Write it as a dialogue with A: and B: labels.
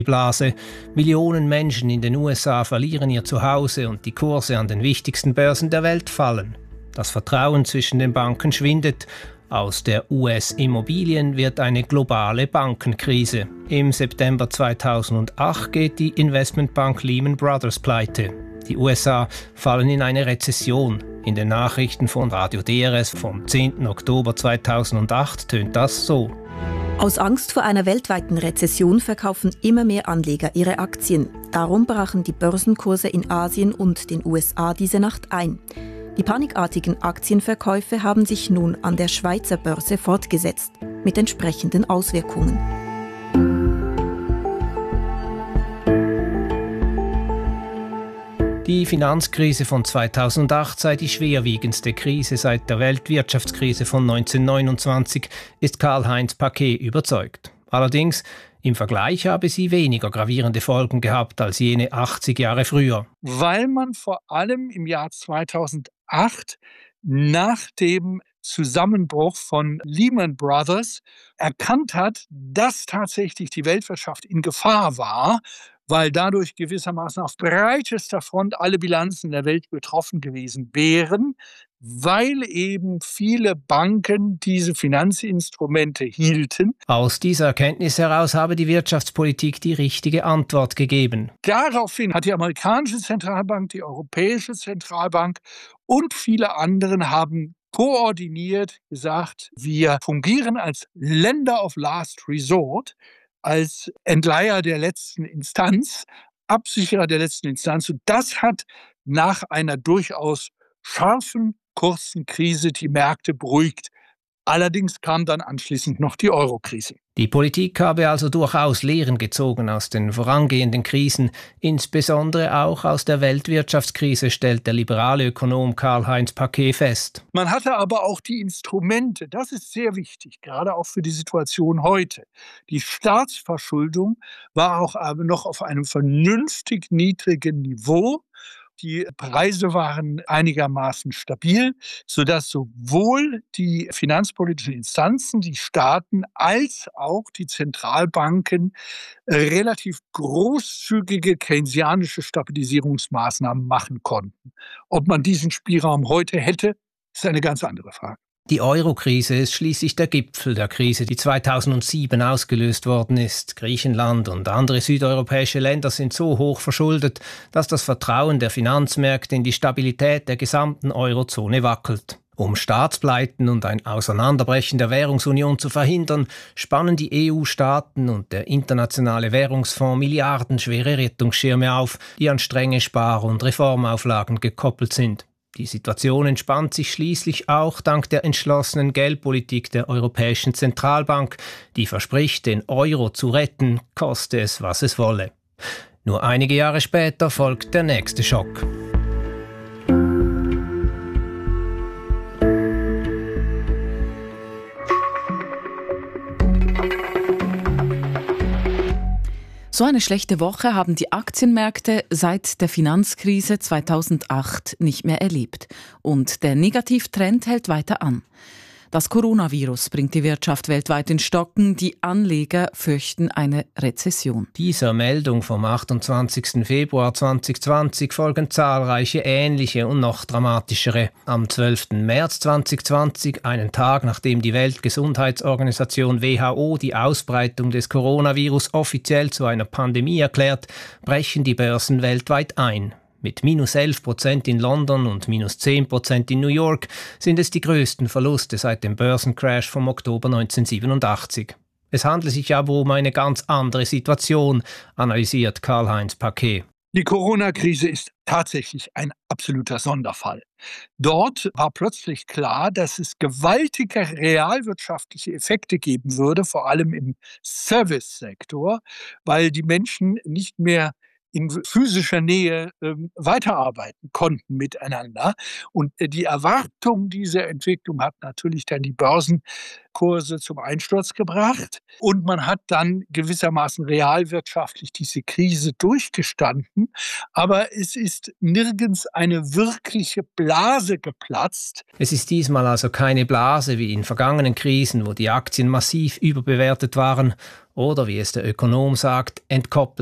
A: Blase. Millionen Menschen in den USA verlieren ihr Zuhause und die Kurse an den wichtigsten Börsen der Welt fallen. Das Vertrauen zwischen den Banken schwindet. Aus der US-Immobilien wird eine globale Bankenkrise. Im September 2008 geht die Investmentbank Lehman Brothers pleite. Die USA fallen in eine Rezession. In den Nachrichten von Radio DRS vom 10. Oktober 2008 tönt das so.
B: Aus Angst vor einer weltweiten Rezession verkaufen immer mehr Anleger ihre Aktien. Darum brachen die Börsenkurse in Asien und den USA diese Nacht ein. Die panikartigen Aktienverkäufe haben sich nun an der Schweizer Börse fortgesetzt, mit entsprechenden Auswirkungen.
A: Die Finanzkrise von 2008 sei die schwerwiegendste Krise seit der Weltwirtschaftskrise von 1929, ist Karl-Heinz Pacquet überzeugt. Allerdings, im Vergleich habe sie weniger gravierende Folgen gehabt als jene 80 Jahre früher.
C: Weil man vor allem im Jahr 2008 nach dem Zusammenbruch von Lehman Brothers erkannt hat, dass tatsächlich die Weltwirtschaft in Gefahr war, weil dadurch gewissermaßen auf breitester Front alle Bilanzen der Welt betroffen gewesen wären, weil eben viele Banken diese Finanzinstrumente hielten.
A: Aus dieser Erkenntnis heraus habe die Wirtschaftspolitik die richtige Antwort gegeben.
C: Daraufhin hat die amerikanische Zentralbank, die europäische Zentralbank und viele andere haben koordiniert gesagt, wir fungieren als Lender of Last Resort, als Entleiher der letzten Instanz, Absicherer der letzten Instanz. Und das hat nach einer durchaus scharfen, kurzen Krise die Märkte beruhigt. Allerdings kam dann anschließend noch die Euro-Krise.
A: Die Politik habe also durchaus Lehren gezogen aus den vorangehenden Krisen, insbesondere auch aus der Weltwirtschaftskrise, stellt der liberale Ökonom Karl-Heinz Pacquet fest.
C: Man hatte aber auch die Instrumente, das ist sehr wichtig, gerade auch für die Situation heute. Die Staatsverschuldung war auch aber noch auf einem vernünftig niedrigen Niveau. Die Preise waren einigermaßen stabil, sodass sowohl die finanzpolitischen Instanzen, die Staaten, als auch die Zentralbanken relativ großzügige keynesianische Stabilisierungsmaßnahmen machen konnten. Ob man diesen Spielraum heute hätte, ist eine ganz andere Frage.
A: Die Euro-Krise ist schließlich der Gipfel der Krise, die 2007 ausgelöst worden ist. Griechenland und andere südeuropäische Länder sind so hoch verschuldet, dass das Vertrauen der Finanzmärkte in die Stabilität der gesamten Eurozone wackelt. Um Staatspleiten und ein Auseinanderbrechen der Währungsunion zu verhindern, spannen die EU-Staaten und der Internationale Währungsfonds milliardenschwere Rettungsschirme auf, die an strenge Spar- und Reformauflagen gekoppelt sind. Die Situation entspannt sich schließlich auch dank der entschlossenen Geldpolitik der Europäischen Zentralbank, die verspricht, den Euro zu retten, koste es, was es wolle. Nur einige Jahre später folgt der nächste Schock.
D: So eine schlechte Woche haben die Aktienmärkte seit der Finanzkrise 2008 nicht mehr erlebt. Und der Negativtrend hält weiter an. Das Coronavirus bringt die Wirtschaft weltweit in Stocken. Die Anleger fürchten eine Rezession.
A: Dieser Meldung vom 28. Februar 2020 folgen zahlreiche ähnliche und noch dramatischere. Am 12. März 2020, einen Tag nachdem die Weltgesundheitsorganisation WHO die Ausbreitung des Coronavirus offiziell zu einer Pandemie erklärt, brechen die Börsen weltweit ein. Mit -11% in London und -10% in New York sind es die größten Verluste seit dem Börsencrash vom Oktober 1987. Es handelt sich aber um eine ganz andere Situation, analysiert Karl-Heinz Pacquet.
C: Die Corona-Krise ist tatsächlich ein absoluter Sonderfall. Dort war plötzlich klar, dass es gewaltige realwirtschaftliche Effekte geben würde, vor allem im Service-Sektor, weil die Menschen nicht mehr in physischer Nähe weiterarbeiten konnten miteinander. Und die Erwartung dieser Entwicklung hat natürlich dann die Börsenkurse zum Einsturz gebracht. Und man hat dann gewissermaßen realwirtschaftlich diese Krise durchgestanden. Aber es ist nirgends eine wirkliche Blase geplatzt.
A: Es ist diesmal also keine Blase wie in vergangenen Krisen, wo die Aktien massiv überbewertet waren oder, wie es der Ökonom sagt, entkoppelt.